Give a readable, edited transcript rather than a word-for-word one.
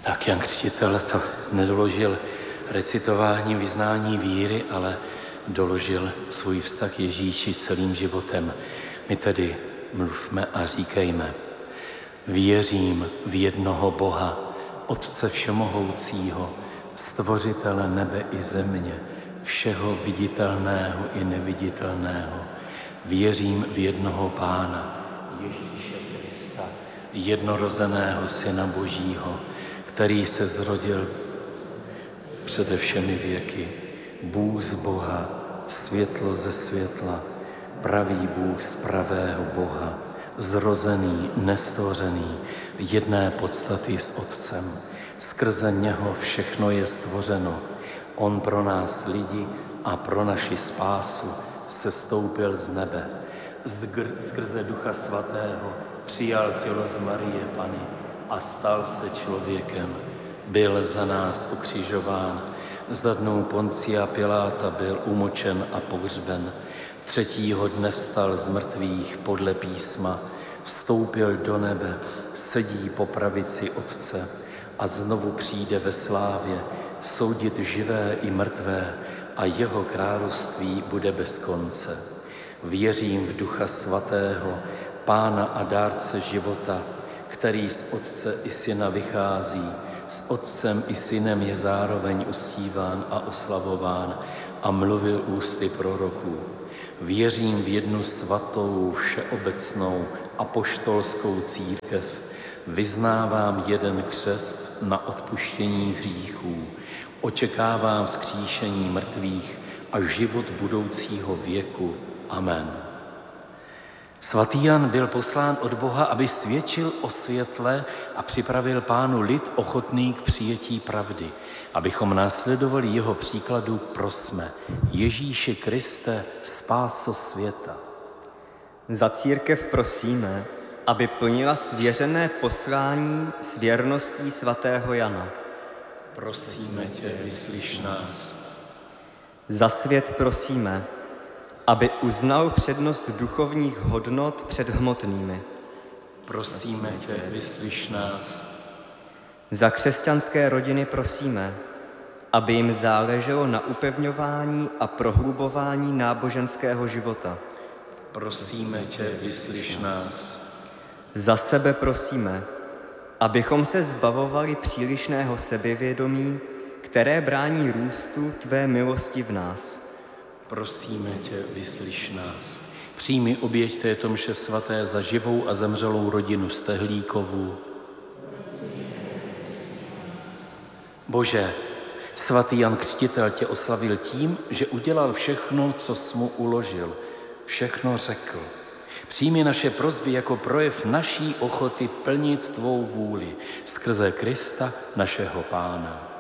Tak Jan Křtitel to nedoložil recitováním vyznání víry, ale doložil svůj vztah Ježíši celým životem. My tedy mluvme a říkejme: věřím v jednoho Boha, Otce všemohoucího, stvořitele nebe i země, všeho viditelného i neviditelného. Věřím v jednoho Pána, Ježíše Krista, jednorozeného Syna Božího, který se zrodil přede všemi věky, Bůh z Boha, světlo ze světla, pravý Bůh z pravého Boha, zrozený, nestvořený, jedné podstaty s Otcem. Skrze něho všechno je stvořeno. On pro nás lidi a pro naši spásu sestoupil z nebe. Skrze Ducha Svatého přijal tělo z Marie Panny a stal se člověkem. Byl za nás ukřižován, za dnů Poncia Piláta byl umočen a pohřben. 3. dne vstal z mrtvých podle písma, vstoupil do nebe, sedí po pravici Otce a znovu přijde ve slávě soudit živé i mrtvé a jeho království bude bez konce. Věřím v Ducha Svatého, Pána a dárce života, který z Otce i Syna vychází, s Otcem i Synem je zároveň uctíván a oslavován a mluvil ústy proroků. Věřím v jednu svatou, všeobecnou, apoštolskou církev. Vyznávám jeden křest na odpuštění hříchů. Očekávám vzkříšení mrtvých a život budoucího věku. Amen. Svatý Jan byl poslán od Boha, aby svědčil o světle a připravil Pánu lid ochotný k přijetí pravdy. Abychom následovali jeho příkladu, prosme: Ježíši Kriste, spáso světa. Za církev prosíme, aby plnila svěřené poslání s věrností svatého Jana. Prosíme tě, vyslyš nás. Za svět prosíme, aby uznal přednost duchovních hodnot před hmotnými. Prosíme tě, vyslyš nás. Za křesťanské rodiny prosíme, aby jim záleželo na upevňování a prohlubování náboženského života. Prosíme tě, vyslyš nás. Za sebe prosíme, abychom se zbavovali přílišného sebevědomí, které brání růstu tvé milosti v nás. Prosíme tě, vyslyš nás. Přijmi oběť této mše svaté za živou a zemřelou rodinu Stehlíkovů. Bože, svatý Jan Křtitel tě oslavil tím, že udělal všechno, co jsi mu uložil. Všechno řekl. Přijmi naše prosby jako projev naší ochoty plnit tvou vůli skrze Krista, našeho Pána.